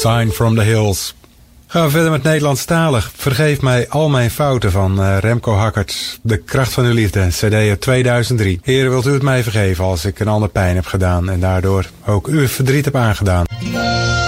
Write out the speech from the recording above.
Sign from the Hills. Gaan we verder met Nederlandstalig. Vergeef mij al mijn fouten van Remco Hackert. De kracht van uw liefde, cd uit 2003. Heren, wilt u het mij vergeven als ik een ander pijn heb gedaan en daardoor ook u verdriet heb aangedaan.